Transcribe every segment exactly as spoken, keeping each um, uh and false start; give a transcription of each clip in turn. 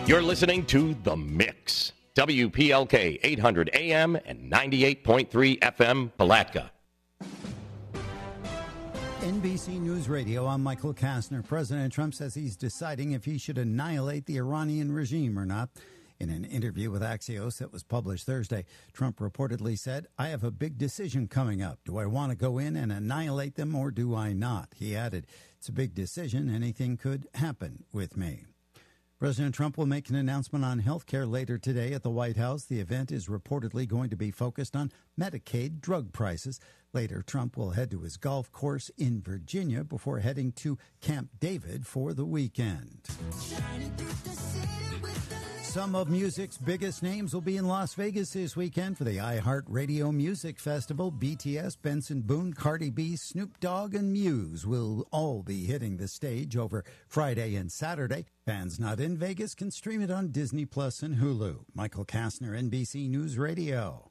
You're listening to The Mix. W P L K eight hundred A M and ninety-eight point three F M, Palatka. N B C News Radio, I'm Michael Kastner. President Trump says he's deciding if he should annihilate the Iranian regime or not. In an interview with Axios that was published Thursday, Trump reportedly said, I have a big decision coming up. Do I want to go in and annihilate them or do I not? He added, it's a big decision. Anything could happen with me. President Trump will make an announcement on health care later today at the White House. The event is reportedly going to be focused on Medicaid drug prices. Later, Trump will head to his golf course in Virginia before heading to Camp David for the weekend. Some of music's biggest names will be in Las Vegas this weekend for the iHeartRadio Music Festival. B T S, Benson Boone, Cardi B, Snoop Dogg, and Muse will all be hitting the stage over Friday and Saturday. Fans not in Vegas can stream it on Disney Plus and Hulu. Michael Kastner, N B C News Radio.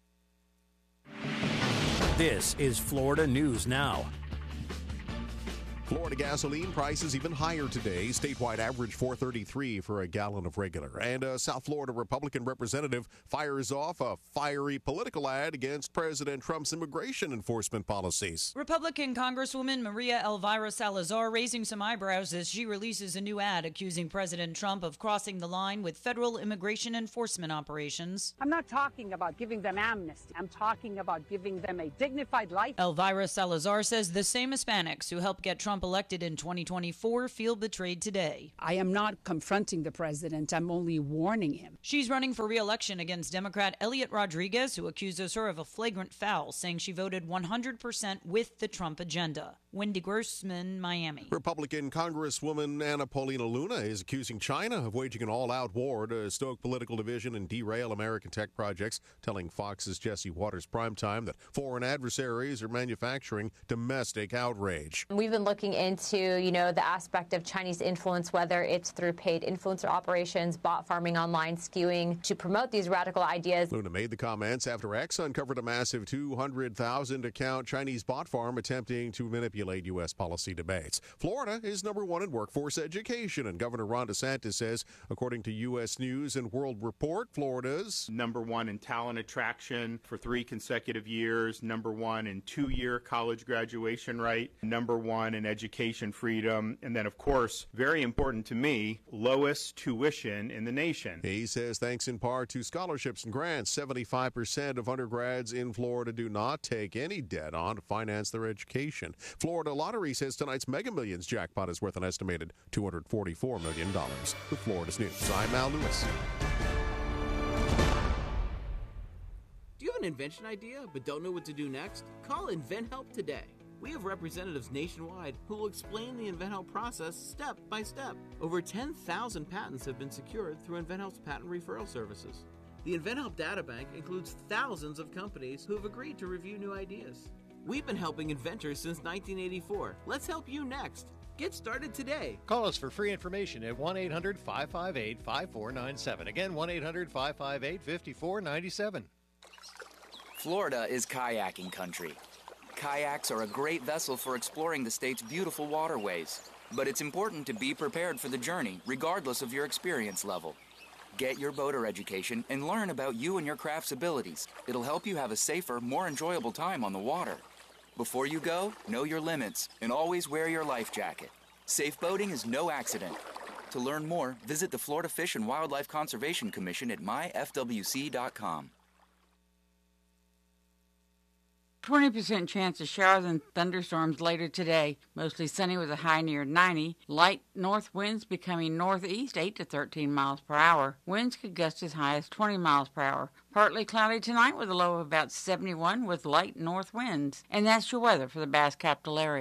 This is Florida News Now. Florida gasoline prices even higher today. Statewide average four thirty-three for a gallon of regular. And a South Florida Republican representative fires off a fiery political ad against President Trump's immigration enforcement policies. Republican Congresswoman Maria Elvira Salazar raising some eyebrows as she releases a new ad accusing President Trump of crossing the line with federal immigration enforcement operations. I'm not talking about giving them amnesty. I'm talking about giving them a dignified life. Elvira Salazar says the same Hispanics who helped get Trump elected in twenty twenty-four feel betrayed today. I am not confronting the president. I'm only warning him. She's running for re-election against Democrat Elliot Rodriguez, who accuses her of a flagrant foul, saying she voted one hundred percent with the Trump agenda. Wendy Grossman, Miami. Republican Congresswoman Anna Paulina Luna is accusing China of waging an all-out war to stoke political division and derail American tech projects, telling Fox's Jesse Waters Primetime that foreign adversaries are manufacturing domestic outrage. We've been looking into, you know, the aspect of Chinese influence, whether it's through paid influencer operations, bot farming online, skewing to promote these radical ideas. Luna made the comments after X uncovered a massive two hundred thousand account Chinese bot farm attempting to manipulate U S policy debates. Florida is number one in workforce education, and Governor Ron DeSantis says, according to U S News and World Report, Florida's number one in talent attraction for three consecutive years, number one in two-year college graduation rate, number one in education freedom, and then, of course, very important to me, lowest tuition in the nation. He says thanks in part to scholarships and grants, seventy-five percent of undergrads in Florida do not take any debt on to finance their education. Florida Lottery says tonight's Mega Millions jackpot is worth an estimated two hundred forty-four million dollars. With Florida's News, I'm Al Lewis. Do you have an invention idea but don't know what to do next? Call InventHelp today. We have representatives nationwide who will explain the InventHelp process step by step. Over ten thousand patents have been secured through InventHelp's patent referral services. The InventHelp Databank includes thousands of companies who have agreed to review new ideas. We've been helping inventors since nineteen eighty-four. Let's help you next. Get started today. Call us for free information at one eight hundred five five eight five four nine seven. Again, one eight hundred five five eight five four nine seven. Florida is kayaking country. Kayaks are a great vessel for exploring the state's beautiful waterways, but it's important to be prepared for the journey, regardless of your experience level. Get your boater education and learn about you and your craft's abilities. It'll help you have a safer, more enjoyable time on the water. Before you go, know your limits and always wear your life jacket. Safe boating is no accident. To learn more, visit the Florida Fish and Wildlife Conservation Commission at my f w c dot com. twenty percent chance of showers and thunderstorms later today. Mostly sunny with a high near ninety. Light north winds becoming northeast eight to thirteen miles per hour. Winds could gust as high as twenty miles per hour. Partly cloudy tonight with a low of about seventy-one with light north winds. And that's your weather for the Bass Capital area.